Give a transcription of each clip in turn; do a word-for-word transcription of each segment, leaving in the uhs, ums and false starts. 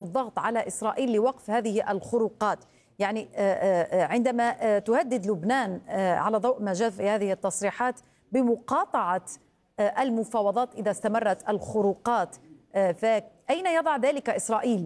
الضغط على إسرائيل لوقف هذه الخروقات. يعني عندما تهدد لبنان على ضوء ما جاء في هذه التصريحات بمقاطعة المفاوضات إذا استمرت الخروقات، فأين يضع ذلك إسرائيل؟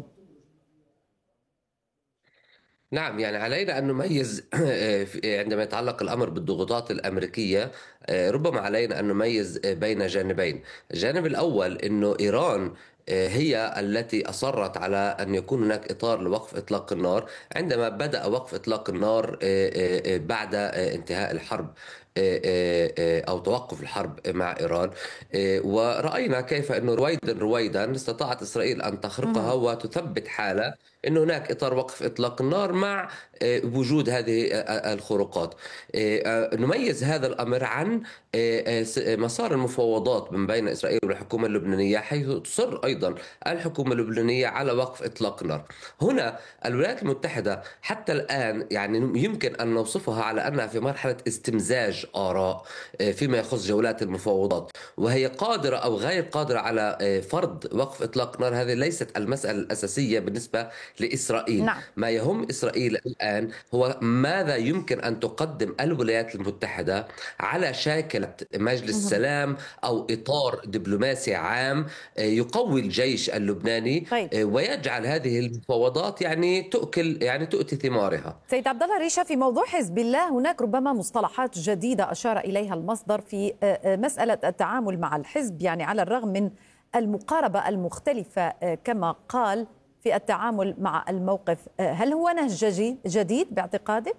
نعم، يعني علينا أن نميز عندما يتعلق الأمر بالضغوطات الأمريكية، ربما علينا أن نميز بين جانبين. الجانب الأول أنه إيران هي التي أصرت على أن يكون هناك إطار لوقف إطلاق النار عندما بدأ وقف إطلاق النار بعد انتهاء الحرب أو توقف الحرب مع إيران، ورأينا كيف أنه رويدا رويدا استطاعت إسرائيل أن تخرقها وتثبت حالة أن هناك إطار وقف إطلاق النار مع وجود هذه الخروقات. نميز هذا الأمر عن مسار المفاوضات من بين إسرائيل والحكومة اللبنانية، حيث تصر أيضا الحكومة اللبنانية على وقف إطلاق النار. هنا الولايات المتحدة حتى الآن يعني يمكن أن نوصفها على أنها في مرحلة استمزاج آراء فيما يخص جولات المفاوضات، وهي قادرة أو غير قادرة على فرض وقف إطلاق النار. هذه ليست المسألة الأساسية بالنسبة لإسرائيل. نعم. ما يهم إسرائيل الآن هو ماذا يمكن أن تقدم الولايات المتحدة على شاكلة مجلس سلام أو إطار دبلوماسي عام يقوي الجيش اللبناني طيب. ويجعل هذه المفاوضات يعني تؤكل يعني تؤتي ثمارها. سيد عبد الله ريشة، في موضوع حزب الله هناك ربما مصطلحات جديدة أشار إليها المصدر في مسألة التعامل مع الحزب، يعني على الرغم من المقاربة المختلفة كما قال في التعامل مع الموقف، هل هو نهج جديد باعتقادك؟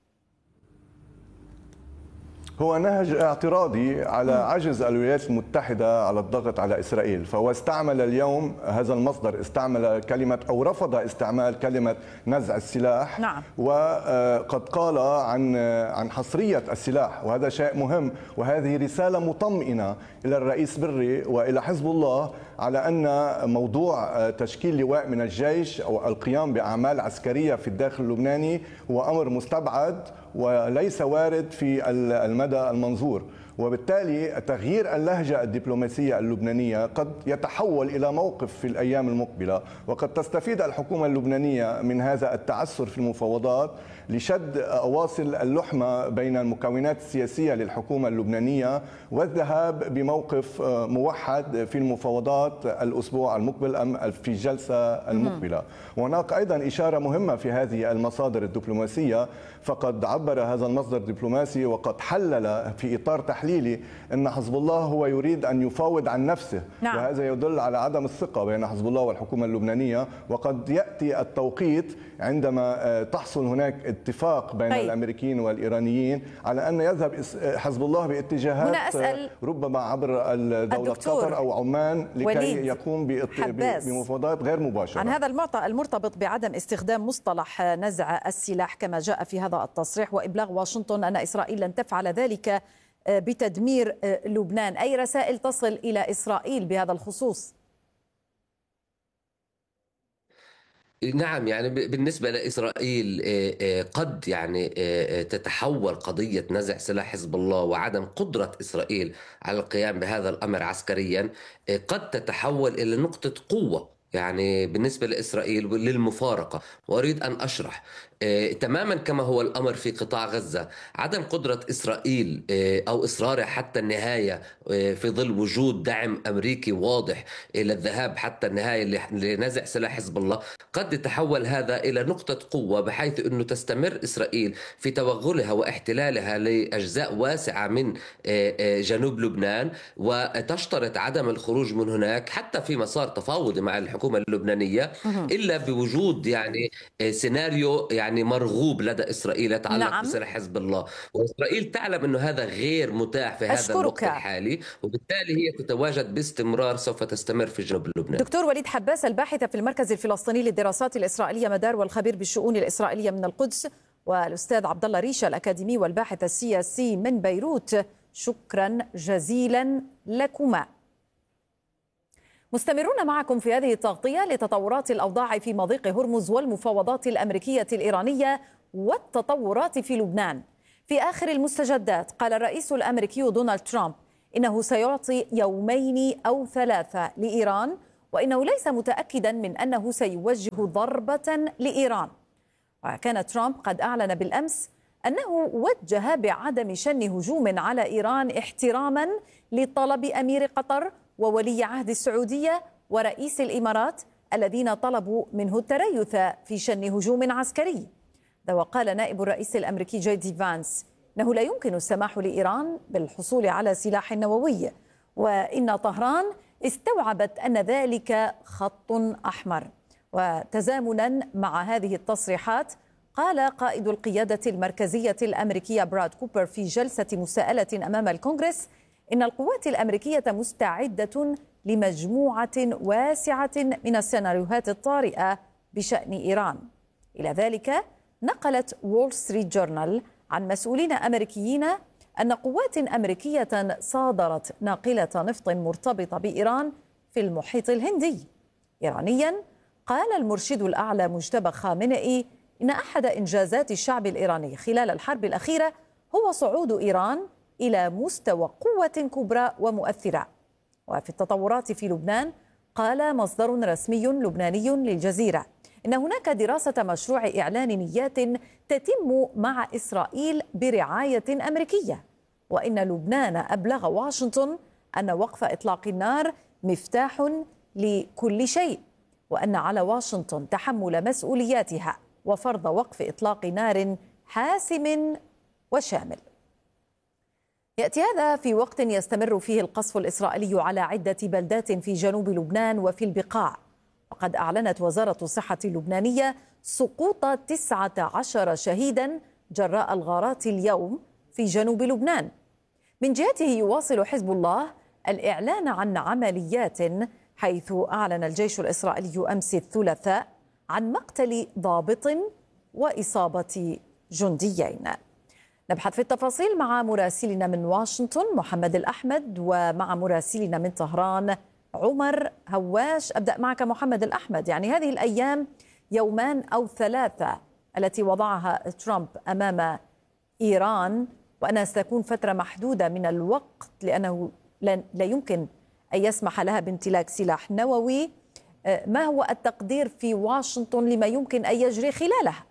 هو نهج اعتراضي على عجز الولايات المتحدة على الضغط على إسرائيل، فهو استعمل اليوم هذا المصدر استعمل كلمة أو رفض استعمال كلمة نزع السلاح. نعم. وقد قال عن عن حصرية السلاح، وهذا شيء مهم، وهذه رسالة مطمئنة إلى الرئيس بري وإلى حزب الله على أن موضوع تشكيل لواء من الجيش أو القيام بأعمال عسكرية في الداخل اللبناني هو أمر مستبعد وليس وارد في المدى المنظور. وبالتالي تغيير اللهجة الدبلوماسية اللبنانية قد يتحول إلى موقف في الأيام المقبلة، وقد تستفيد الحكومة اللبنانية من هذا التعثر في المفاوضات لشد أواصل اللحمة بين المكونات السياسية للحكومة اللبنانية والذهاب بموقف موحد في المفاوضات الأسبوع المقبل أم في الجلسة المقبلة. وهناك أيضا إشارة مهمة في هذه المصادر الدبلوماسية، فقد عبر هذا المصدر الدبلوماسي وقد حلل في إطار تحليلي أن حزب الله هو يريد أن يفاوض عن نفسه. نعم. وهذا يدل على عدم الثقة بين حزب الله والحكومة اللبنانية، وقد يأتي التوقيت عندما تحصل هناك اتفاق بين طيب. الأمريكيين والإيرانيين على أن يذهب حزب الله باتجاهات ربما عبر دولة قطر أو عمان لكي يقوم بمفاوضات غير مباشرة. عن هذا المرتبط بعدم استخدام مصطلح نزع السلاح كما جاء في هذا التصريح وإبلاغ واشنطن أن إسرائيل لن تفعل ذلك بتدمير لبنان، أي رسائل تصل إلى إسرائيل بهذا الخصوص؟ نعم، يعني بالنسبة لإسرائيل قد يعني تتحول قضية نزع سلاح حزب الله وعدم قدرة إسرائيل على القيام بهذا الأمر عسكريا قد تتحول إلى نقطة قوة يعني بالنسبة لإسرائيل للمفارقة. وأريد أن أشرح تماما كما هو الأمر في قطاع غزة. عدم قدرة إسرائيل أو إصرارها حتى النهاية في ظل وجود دعم أمريكي واضح إلى الذهاب حتى النهاية لنزع سلاح حزب الله قد يتحول هذا إلى نقطة قوة، بحيث أنه تستمر إسرائيل في توغلها واحتلالها لأجزاء واسعة من جنوب لبنان، وتشترط عدم الخروج من هناك حتى في مسار تفاوضي مع الحكومة اللبنانية إلا بوجود يعني سيناريو يعني يعني مرغوب لدى إسرائيل يتعلق نعم. بسلاح حزب الله. وإسرائيل تعلم أنه هذا غير متاح في هذا الوقت الحالي، وبالتالي هي تتواجد باستمرار سوف تستمر في جنوب لبنان. دكتور وليد حباس، الباحث في المركز الفلسطيني للدراسات الإسرائيلية مدار والخبير بالشؤون الإسرائيلية من القدس، والأستاذ عبد الله ريشة الأكاديمي والباحث السياسي من بيروت، شكرا جزيلا لكما. مستمرون معكم في هذه التغطية لتطورات الأوضاع في مضيق هرمز والمفاوضات الأمريكية الإيرانية والتطورات في لبنان. في آخر المستجدات قال الرئيس الأمريكي دونالد ترامب إنه سيعطي يومين أو ثلاثة لإيران وإنه ليس متأكدا من أنه سيوجه ضربة لإيران. وكان ترامب قد أعلن بالأمس أنه وجه بعدم شن هجوم على إيران احتراما لطلب أمير قطر وولي عهد السعودية ورئيس الإمارات الذين طلبوا منه التريث في شن هجوم عسكري. وقال نائب الرئيس الأمريكي جي دي فانس أنه لا يمكن السماح لإيران بالحصول على سلاح نووي، وإن طهران استوعبت أن ذلك خط أحمر. وتزامنا مع هذه التصريحات قال قائد القيادة المركزية الأمريكية براد كوبر في جلسة مساءلة أمام الكونغرس إن القوات الأمريكية مستعدة لمجموعة واسعة من السيناريوهات الطارئة بشأن إيران. إلى ذلك نقلت وول ستريت جورنال عن مسؤولين أمريكيين أن قوات أمريكية صادرت ناقلة نفط مرتبطة بإيران في المحيط الهندي. إيرانيا قال المرشد الأعلى مجتبى خامنئي إن أحد إنجازات الشعب الإيراني خلال الحرب الأخيرة هو صعود إيران إلى مستوى قوة كبرى ومؤثرة. وفي التطورات في لبنان قال مصدر رسمي لبناني للجزيرة إن هناك دراسة مشروع إعلان نيات تتم مع إسرائيل برعاية أمريكية، وإن لبنان أبلغ واشنطن أن وقف إطلاق النار مفتاح لكل شيء، وأن على واشنطن تحمل مسؤولياتها وفرض وقف إطلاق نار حاسم وشامل. يأتي هذا في وقت يستمر فيه القصف الإسرائيلي على عدة بلدات في جنوب لبنان وفي البقاع. وقد أعلنت وزارة الصحة اللبنانية سقوط تسعة عشر شهيدا جراء الغارات اليوم في جنوب لبنان. من جهته يواصل حزب الله الإعلان عن عمليات، حيث أعلن الجيش الإسرائيلي أمس الثلاثاء عن مقتل ضابط وإصابة جنديين. نبحث في التفاصيل مع مراسلنا من واشنطن محمد الأحمد ومع مراسلنا من طهران عمر هواش. أبدأ معك محمد الأحمد، يعني هذه الأيام يومان أو ثلاثة التي وضعها ترامب أمام إيران، وأنها ستكون فترة محدودة من الوقت لأنه لا يمكن أن يسمح لها بامتلاك سلاح نووي. ما هو التقدير في واشنطن لما يمكن أن يجري خلالها؟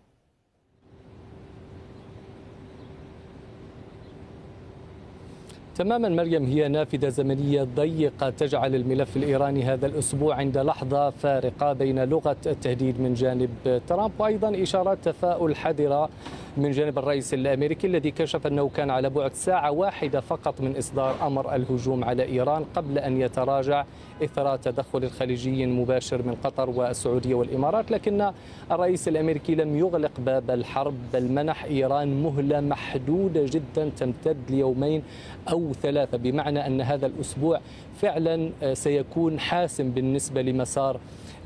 تماما مريم، هي نافذة زمنية ضيقة تجعل الملف الإيراني هذا الأسبوع عند لحظة فارقة بين لغة التهديد من جانب ترامب وأيضا إشارات تفاؤل حذرة من جانب الرئيس الأمريكي الذي كشف أنه كان على بعد ساعة واحدة فقط من إصدار أمر الهجوم على إيران قبل أن يتراجع إثر تدخل الخليجي المباشر من قطر والسعودية والإمارات. لكن الرئيس الأمريكي لم يغلق باب الحرب، بل منح إيران مهلة محدودة جدا تمتد ليومين أو ثلاثة، بمعنى أن هذا الأسبوع فعلا سيكون حاسم بالنسبة لمسار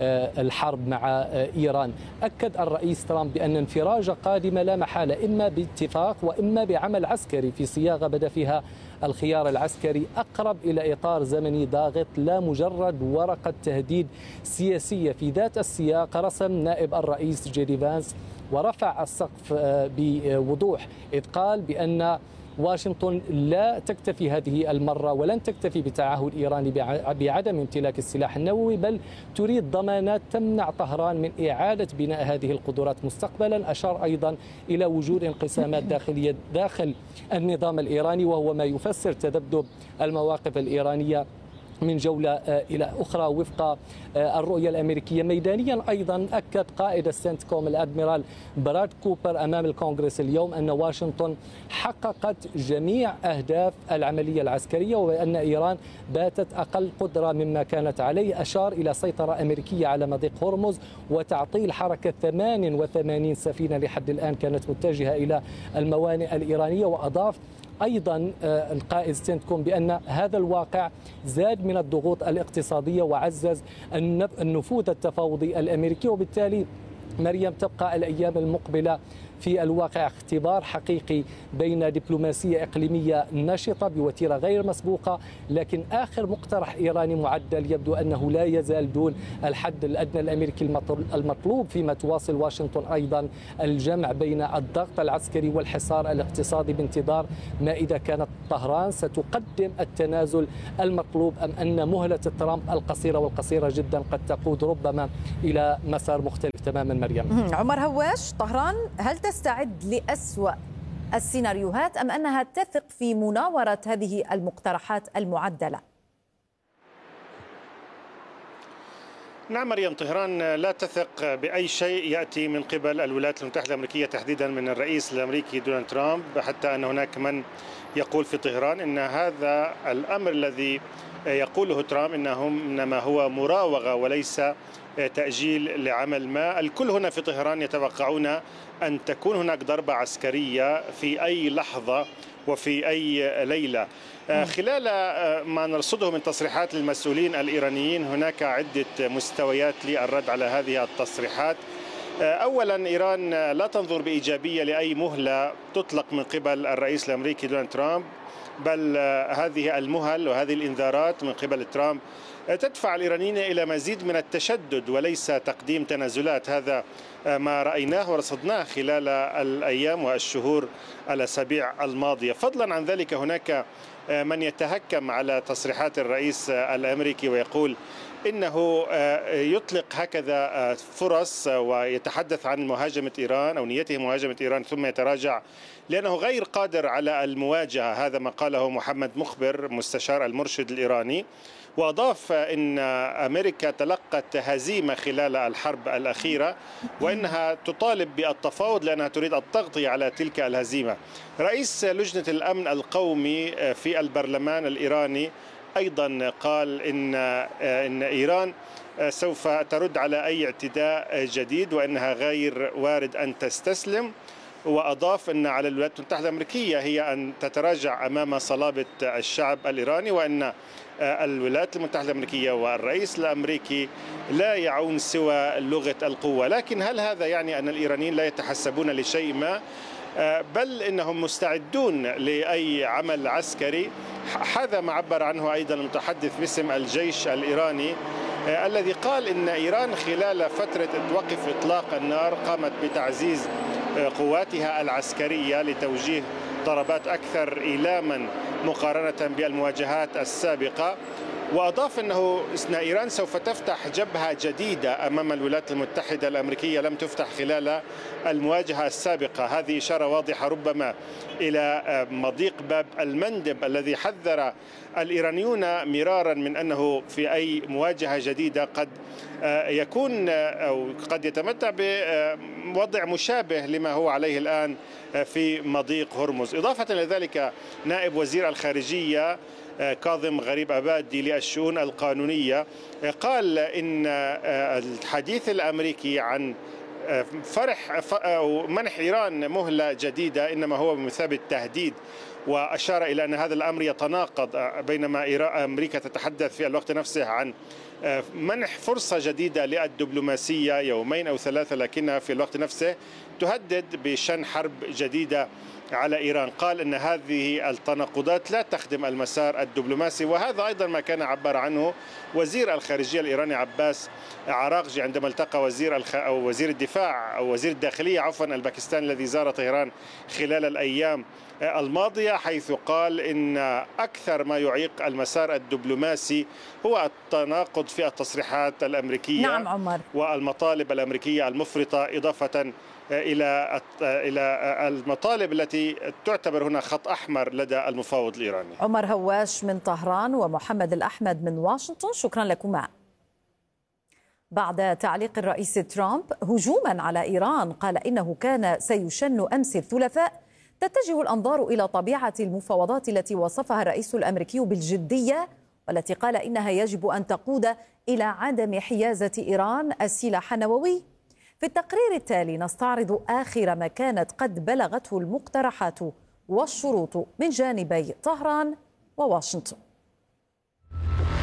الحرب مع إيران. أكد الرئيس ترامب بأن انفراجة قادمة لا محالة، إما باتفاق وإما بعمل عسكري في صياغة بدأ فيها الخيار العسكري أقرب إلى إطار زمني ضاغط لا مجرد ورقة تهديد سياسية. في ذات السياق رسم نائب الرئيس جي دي فانس ورفع السقف بوضوح، إذ قال بأن واشنطن لا تكتفي هذه المرة ولن تكتفي بتعهد إيراني بعدم امتلاك السلاح النووي، بل تريد ضمانات تمنع طهران من إعادة بناء هذه القدرات مستقبلا. أشار أيضا إلى وجود انقسامات داخلية داخل النظام الإيراني، وهو ما يفسر تذبذب المواقف الإيرانية من جولة إلى أخرى وفق الرؤية الأمريكية. ميدانيا أيضا أكد قائد السنتكوم الأدميرال براد كوبر أمام الكونغرس اليوم أن واشنطن حققت جميع أهداف العملية العسكرية وأن إيران باتت أقل قدرة مما كانت عليه. أشار إلى سيطرة أمريكية على مضيق هرمز وتعطيل حركة ثمانية وثمانين سفينة لحد الآن كانت متجهة إلى الموانئ الإيرانية. وأضاف أيضا القائد سنتكوم بأن هذا الواقع زاد من الضغوط الاقتصادية وعزز النفوذ التفاوضي الأمريكي، وبالتالي مريم تبقى الأيام المقبلة في الواقع اختبار حقيقي بين دبلوماسية إقليمية نشطة بوتيرة غير مسبوقة، لكن آخر مقترح إيراني معدل يبدو أنه لا يزال دون الحد الأدنى الأمريكي المطلوب، فيما تواصل واشنطن أيضا الجمع بين الضغط العسكري والحصار الاقتصادي بانتظار ما إذا كانت طهران ستقدم التنازل المطلوب أم أن مهلة ترامب القصيرة والقصيرة جدا قد تقود ربما إلى مسار مختلف تماما. مريم. عمر هواش، طهران هل تستعد لأسوأ السيناريوهات أم أنها تثق في مناورة هذه المقترحات المعدلة؟ نعم مريم، طهران لا تثق بأي شيء يأتي من قبل الولايات المتحدة الأمريكية، تحديدا من الرئيس الأمريكي دونالد ترامب، حتى أن هناك من يقول في طهران أن هذا الأمر الذي يقوله ترامب إنه إنما هو مراوغة وليس تأجيل لعمل ما. الكل هنا في طهران يتوقعون أن تكون هناك ضربة عسكرية في أي لحظة وفي أي ليلة. خلال ما نرصده من تصريحات للمسؤولين الإيرانيين هناك عدة مستويات للرد على هذه التصريحات. أولا، إيران لا تنظر بإيجابية لأي مهلة تطلق من قبل الرئيس الأمريكي دونالد ترامب، بل هذه المهل وهذه الإنذارات من قبل ترامب تدفع الإيرانيين إلى مزيد من التشدد وليس تقديم تنازلات. هذا ما رأيناه ورصدناه خلال الأيام والشهور الأسابيع الماضية. فضلا عن ذلك هناك من يتهكم على تصريحات الرئيس الأمريكي ويقول إنه يطلق هكذا فرص ويتحدث عن مهاجمة إيران أو نيته مهاجمة إيران ثم يتراجع لأنه غير قادر على المواجهة. هذا ما قاله محمد مخبر مستشار المرشد الإيراني، وأضاف إن أمريكا تلقت هزيمة خلال الحرب الأخيرة وإنها تطالب بالتفاوض لأنها تريد التغطية على تلك الهزيمة. رئيس لجنة الأمن القومي في البرلمان الإيراني أيضا قال إن إن إيران سوف ترد على أي اعتداء جديد وأنها غير وارد أن تستسلم، وأضاف أن على الولايات المتحدة الأمريكية هي أن تتراجع أمام صلابة الشعب الإيراني، وأن الولايات المتحدة الأمريكية والرئيس الأمريكي لا يعون سوى لغة القوة. لكن هل هذا يعني أن الإيرانيين لا يتحسبون لشيء ما؟ بل إنهم مستعدون لأي عمل عسكري. هذا ما عبر عنه أيضا المتحدث باسم الجيش الإيراني الذي قال إن إيران خلال فترة وقف إطلاق النار قامت بتعزيز قواتها العسكرية لتوجيه ضربات أكثر إيلاما مقارنة بالمواجهات السابقة. وأضاف أنه إن إيران سوف تفتح جبهة جديدة أمام الولايات المتحدة الأمريكية لم تفتح خلال المواجهة السابقة. هذه إشارة واضحة ربما إلى مضيق باب المندب الذي حذر الإيرانيون مرارا من أنه في أي مواجهة جديدة قد يكون أو قد يتمتع بوضع مشابه لما هو عليه الآن في مضيق هرمز. إضافة إلى ذلك نائب وزير الخارجية كاظم غريب أبادي للشؤون القانونية قال إن الحديث الأمريكي عن فرح أو منح إيران مهلة جديدة إنما هو بمثابة تهديد، وأشار إلى أن هذا الأمر يتناقض بينما أمريكا تتحدث في الوقت نفسه عن منح فرصة جديدة للدبلوماسية يومين أو ثلاثة، لكنها في الوقت نفسه تهدد بشن حرب جديدة على إيران. قال أن هذه التناقضات لا تخدم المسار الدبلوماسي، وهذا أيضا ما كان عبر عنه وزير الخارجية الإيراني عباس عراقجي عندما التقى وزير الخ... أو وزير الدفاع أو وزير الداخلية عفوا الباكستاني الذي زار طهران خلال الأيام الماضية، حيث قال إن أكثر ما يعيق المسار الدبلوماسي هو التناقض في التصريحات الأمريكية. نعم عمر. والمطالب الأمريكية المفرطة، إضافة إلى إلى المطالب التي تعتبر هنا خط أحمر لدى المفاوض الإيراني. عمر هواش من طهران ومحمد الأحمد من واشنطن، شكرا لكما. بعد تعليق الرئيس ترامب هجوما على إيران قال إنه كان سيشن أمس الثلاثاء، تتجه الأنظار إلى طبيعة المفاوضات التي وصفها الرئيس الأمريكي بالجدية، والتي قال إنها يجب أن تقود إلى عدم حيازة إيران السلاح النووي. في التقرير التالي نستعرض آخر ما كانت قد بلغته المقترحات والشروط من جانبي طهران وواشنطن.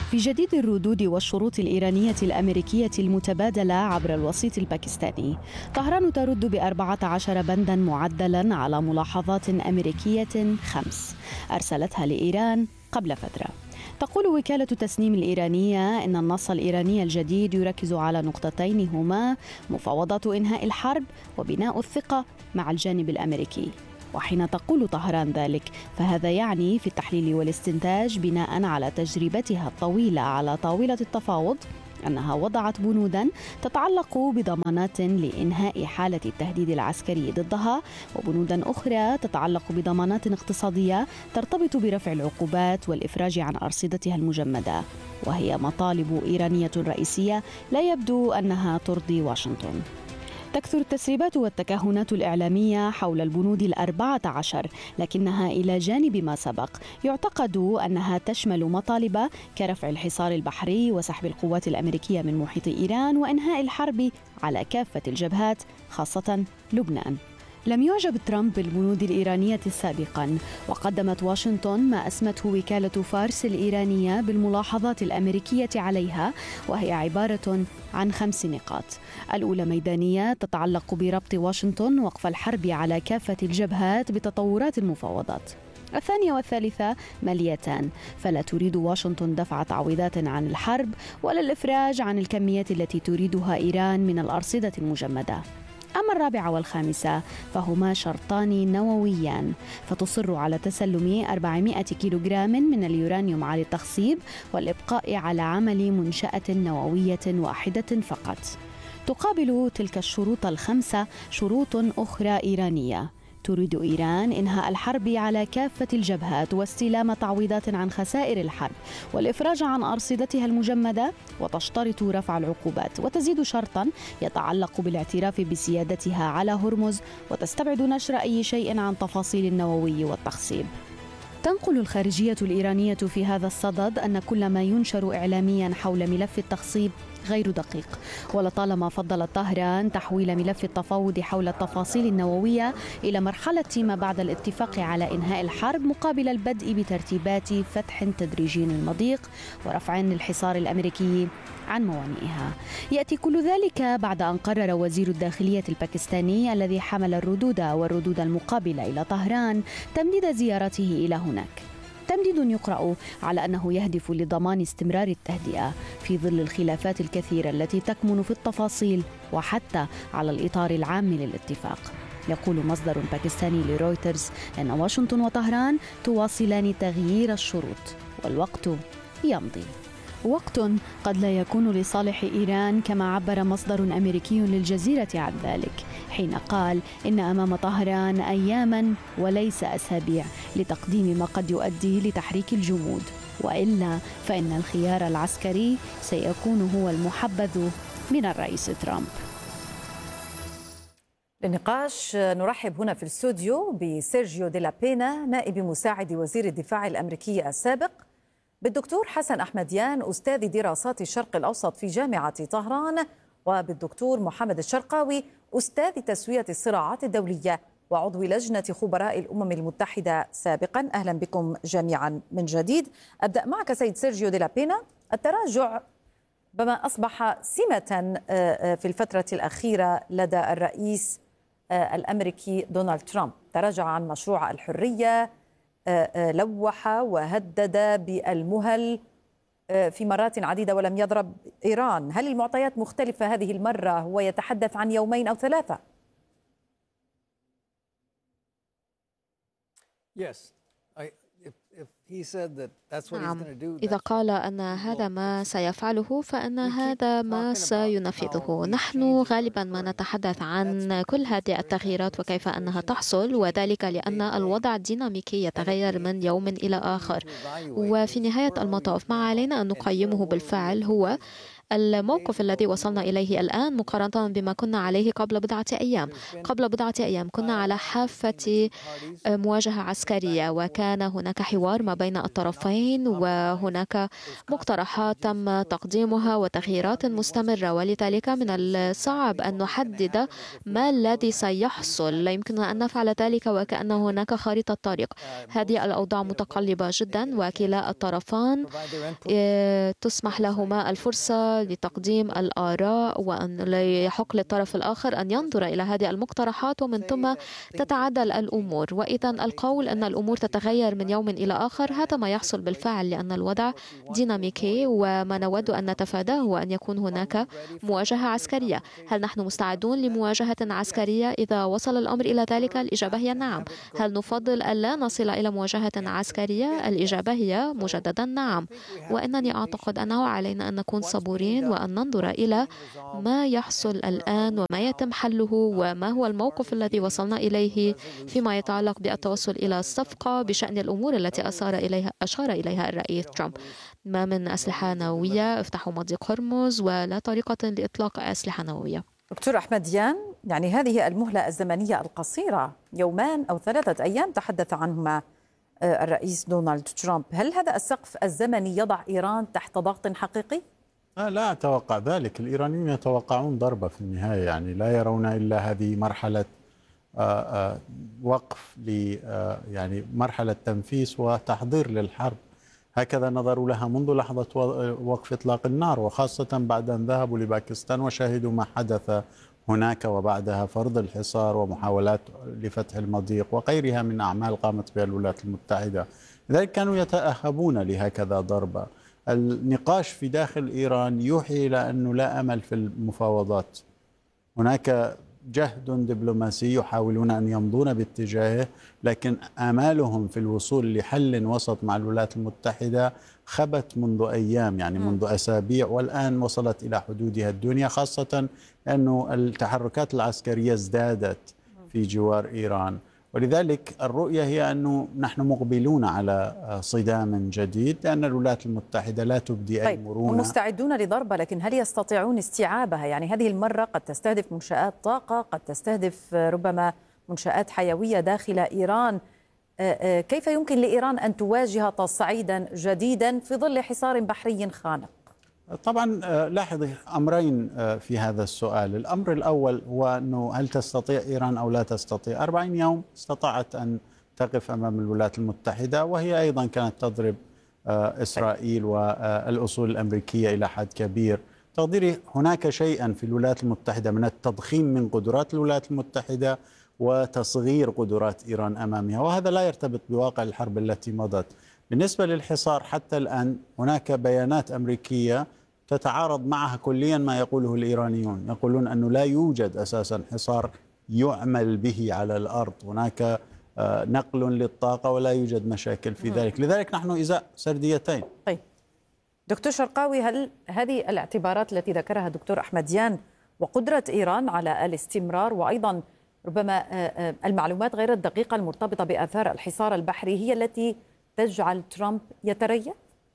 في جديد الردود والشروط الإيرانية الأمريكية المتبادلة عبر الوسيط الباكستاني، طهران ترد بأربعة عشر بندا معدلا على ملاحظات أمريكية خمس أرسلتها لإيران قبل فترة. تقول وكالة تسنيم الإيرانية إن النص الإيراني الجديد يركز على نقطتين هما مفاوضات إنهاء الحرب وبناء الثقة مع الجانب الأمريكي. وحين تقول طهران ذلك فهذا يعني في التحليل والاستنتاج بناء على تجربتها الطويلة على طاولة التفاوض أنها وضعت بنودا تتعلق بضمانات لإنهاء حالة التهديد العسكري ضدها، وبنودا أخرى تتعلق بضمانات اقتصادية ترتبط برفع العقوبات والإفراج عن أرصدتها المجمدة، وهي مطالب إيرانية رئيسية لا يبدو أنها ترضي واشنطن. تكثر التسريبات والتكهنات الإعلامية حول البنود الأربعة عشر، لكنها إلى جانب ما سبق يعتقد أنها تشمل مطالب كرفع الحصار البحري وسحب القوات الأمريكية من محيط إيران وإنهاء الحرب على كافة الجبهات خاصة لبنان. لم يعجب ترامب بالبنود الإيرانية سابقا، وقدمت واشنطن ما أسمته وكالة فارس الإيرانية بالملاحظات الأمريكية عليها، وهي عبارة عن خمس نقاط. الأولى ميدانية تتعلق بربط واشنطن وقف الحرب على كافة الجبهات بتطورات المفاوضات. الثانية والثالثة ماليتان، فلا تريد واشنطن دفع تعويضات عن الحرب ولا الإفراج عن الكميات التي تريدها إيران من الأرصدة المجمدة. أما الرابعة والخامسة فهما شرطان نوويان، فتصر على تسلم أربعمائة كيلوغرام من اليورانيوم على التخصيب والإبقاء على عمل منشأة نووية واحدة فقط. تقابل تلك الشروط الخمسة شروط أخرى إيرانية. تريد إيران إنهاء الحرب على كافة الجبهات واستلام تعويضات عن خسائر الحرب والإفراج عن أرصدتها المجمدة، وتشترط رفع العقوبات، وتزيد شرطا يتعلق بالاعتراف بسيادتها على هرمز، وتستبعد نشر أي شيء عن تفاصيل النووي والتخصيب. تنقل الخارجية الإيرانية في هذا الصدد أن كل ما ينشر إعلاميا حول ملف التخصيب غير دقيق، ولطالما فضل طهران تحويل ملف التفاوض حول التفاصيل النووية إلى مرحلة ما بعد الاتفاق على إنهاء الحرب مقابل البدء بترتيبات فتح تدريجي للمضيق ورفع الحصار الأمريكي عن موانئها. يأتي كل ذلك بعد أن قرر وزير الداخلية الباكستاني الذي حمل الردود والردود المقابلة إلى طهران تمديد زيارته إلى هناك. تمديد يقرأ على أنه يهدف لضمان استمرار التهدئة في ظل الخلافات الكثيرة التي تكمن في التفاصيل وحتى على الإطار العام للاتفاق. يقول مصدر باكستاني لرويترز أن واشنطن وطهران تواصلان تغيير الشروط والوقت يمضي. وقت قد لا يكون لصالح إيران كما عبر مصدر أمريكي للجزيرة عن ذلك حين قال إن أمام طهران أياما وليس أسابيع لتقديم ما قد يؤدي لتحريك الجمود، وإلا فإن الخيار العسكري سيكون هو المحبذ من الرئيس ترامب. للنقاش نرحب هنا في الاستوديو بسيرجيو دي لا بينا نائب مساعد وزير الدفاع الأمريكي السابق، بالدكتور حسن أحمديان أستاذ دراسات الشرق الأوسط في جامعة طهران، وبالدكتور محمد الشرقاوي أستاذ تسوية الصراعات الدولية وعضو لجنة خبراء الأمم المتحدة سابقا. أهلا بكم جميعا من جديد. أبدأ معك سيد سيرجيو دي لا بينا. التراجع بما أصبح سمة في الفترة الأخيرة لدى الرئيس الأمريكي دونالد ترامب، تراجع عن مشروع الحرية، لوح وهدد بالمهل في مرات عديدة ولم يضرب إيران. هل المعطيات مختلفة هذه المرة؟ هو يتحدث عن يومين أو ثلاثة. نعم، إذا قال أن هذا ما سيفعله فإن هذا ما سينفذه. نحن غالبا ما نتحدث عن كل هذه التغييرات وكيف أنها تحصل، وذلك لأن الوضع الديناميكي يتغير من يوم إلى آخر، وفي نهاية المطاف ما علينا أن نقيمه بالفعل هو الموقف الذي وصلنا إليه الآن مقارنة بما كنا عليه قبل بضعة أيام. قبل بضعة أيام كنا على حافة مواجهة عسكرية، وكان هناك حوار ما بين الطرفين، وهناك مقترحات تم تقديمها وتغييرات مستمرة، ولذلك من الصعب أن نحدد ما الذي سيحصل. لا يمكننا أن نفعل ذلك وكأن هناك خارطة طريق. هذه الأوضاع متقلبة جدا، وكلا الطرفان تسمح لهما الفرصة لتقديم الآراء، وأن لا يحق للطرف الآخر أن ينظر إلى هذه المقترحات ومن ثم تتعدل الأمور. وإذا القول أن الأمور تتغير من يوم إلى آخر هذا ما يحصل بالفعل، لأن الوضع ديناميكي، وما نود أن نتفاداه هو أن يكون هناك مواجهة عسكرية. هل نحن مستعدون لمواجهة عسكرية إذا وصل الأمر إلى ذلك؟ الإجابة هي نعم. هل نفضل ألا نصل إلى مواجهة عسكرية؟ الإجابة هي مجددا نعم. وإنني أعتقد أنه علينا أن نكون صبورين وأن ننظر إلى ما يحصل الآن وما يتم حله وما هو الموقف الذي وصلنا إليه فيما يتعلق بالتوصل إلى الصفقة بشأن الأمور التي أشار إليها أشار إليها الرئيس ترامب. ما من أسلحة نووية، افتحوا مضيق هرمز، ولا طريقة لإطلاق أسلحة نووية. دكتور أحمديان، يعني هذه المهلة الزمنية القصيرة، يومان أو ثلاثة أيام تحدث عنهما الرئيس دونالد ترامب، هل هذا السقف الزمني يضع إيران تحت ضغط حقيقي؟ لا أتوقع ذلك. الإيرانيون يتوقعون ضربة في النهاية، يعني لا يرون إلا هذه مرحلة وقف ل يعني مرحلة تنفيس وتحضير للحرب. هكذا نظروا لها منذ لحظة وقف إطلاق النار، وخاصة بعد أن ذهبوا لباكستان وشاهدوا ما حدث هناك، وبعدها فرض الحصار ومحاولات لفتح المضيق وغيرها من أعمال قامت بها الولايات المتحدة. لذلك كانوا يتأهبون لهكذا ضربة. النقاش في داخل إيران يوحي إلى أنه لا أمل في المفاوضات. هناك جهد دبلوماسي يحاولون أن يمضون باتجاهه، لكن آمالهم في الوصول لحل وسط مع الولايات المتحدة خبت منذ أيام، يعني منذ أسابيع، والآن وصلت إلى حدودها الدنيا، خاصة أنه التحركات العسكرية ازدادت في جوار إيران. ولذلك الرؤية هي أنه نحن مقبلون على صدام جديد، لأن الولايات المتحدة لا تبدي أي مرونة. هم مستعدون لضربة، لكن هل يستطيعون استيعابها؟ يعني هذه المرة قد تستهدف منشآت طاقة، قد تستهدف ربما منشآت حيوية داخل إيران. كيف يمكن لإيران أن تواجه تصعيدا جديدا في ظل حصار بحري خانق؟ طبعا لاحظي أمرين في هذا السؤال. الأمر الأول هو أنه هل تستطيع إيران أو لا تستطيع؟ أربعين يوم استطاعت أن تقف أمام الولايات المتحدة، وهي أيضا كانت تضرب إسرائيل والأصول الأمريكية إلى حد كبير. تقديري هناك شيئا في الولايات المتحدة من التضخيم من قدرات الولايات المتحدة وتصغير قدرات إيران أمامها، وهذا لا يرتبط بواقع الحرب التي مضت. بالنسبة للحصار حتى الآن هناك بيانات أمريكية تتعارض معها كليا ما يقوله الإيرانيون. يقولون أنه لا يوجد أساسا حصار يعمل به على الأرض، هناك نقل للطاقة ولا يوجد مشاكل في ذلك. لذلك نحن إزاء سرديتين. طيب دكتور شرقاوي، هل هذه الاعتبارات التي ذكرها دكتور أحمديان وقدرة إيران على الاستمرار، وأيضا ربما المعلومات غير الدقيقة المرتبطة بآثار الحصار البحري، هي التي تجعل ترامب يتريث؟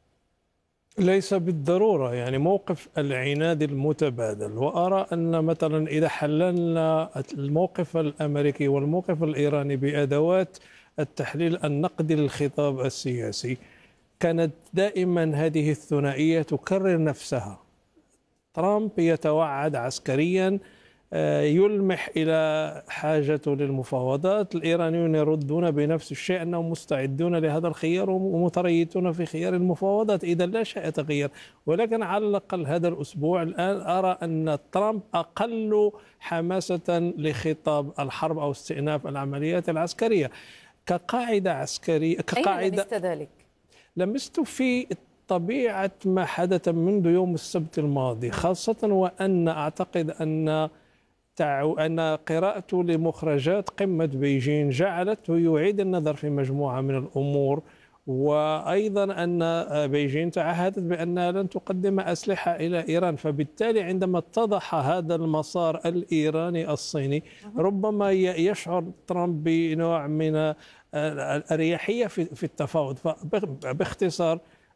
ليس بالضرورة، يعني موقف العناد المتبادل. وأرى أن مثلا إذا حللنا الموقف الأمريكي والموقف الإيراني بأدوات التحليل النقدي للخطاب السياسي، كانت دائما هذه الثنائية تكرر نفسها. ترامب يتوعد عسكريا، يلمح إلى حاجته للمفاوضات، الإيرانيون يردون بنفس الشيء أنهم مستعدون لهذا الخيار ومتريثون في خيار المفاوضات. إذا لا شيء يتغير. ولكن على الأقل هذا الأسبوع الآن أرى أن ترامب أقل حماسة لخطاب الحرب أو استئناف العمليات العسكرية كقاعدة عسكرية. كقاعدة أين لمست ذلك؟ لمست في طبيعة ما حدث منذ يوم السبت الماضي، خاصة وأن أعتقد أن أن قراءته لمخرجات قمة بيجين جعلته يعيد النظر في مجموعة من الأمور، وأيضا أن بيجين تعهدت بأنها لن تقدم أسلحة إلى إيران. فبالتالي عندما اتضح هذا المسار الإيراني الصيني ربما يشعر ترامب بنوع من الأريحية في التفاوض. فباختصار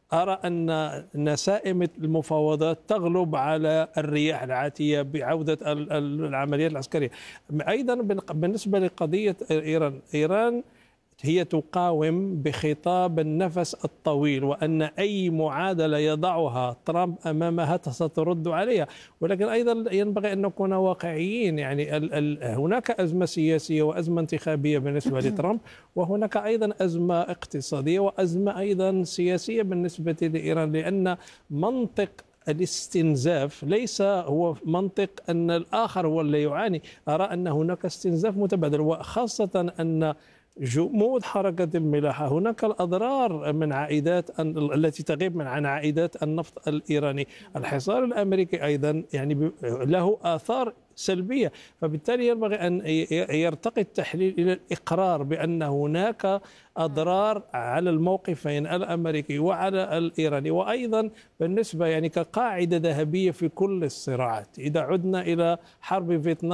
أرى أن نسائم المفاوضات تغلب على الرياح العاتية بعودة العمليات العسكرية. أيضا بالنسبة لقضية إيران، إيران هي تقاوم بخطاب النفس الطويل، وأن أي معادلة يضعها ترامب أمامها سترد عليها، ولكن أيضا ينبغي أن نكون واقعيين. يعني ال ال هناك أزمة سياسية وأزمة انتخابية بالنسبة لترامب، وهناك أيضا أزمة اقتصادية وأزمة أيضا سياسية بالنسبة لإيران، لأن منطق الاستنزاف ليس هو منطق أن الآخر هو اللي يعاني. أرى أن هناك استنزاف متبادل، وخاصة أن جمود حركة الملاحة هناك الأضرار من عائدات التي تغيب من عن عائدات النفط الإيراني. الحصار الأمريكي أيضا يعني له آثار سلبية، فبالتالي ينبغي أن يرتقي التحليل إلى الإقرار بأن هناك أضرار على الموقفين الأمريكي وعلى الإيراني، وأيضا بالنسبة يعني كقاعدة ذهبية في كل الصراعات. إذا عدنا إلى حرب فيتنام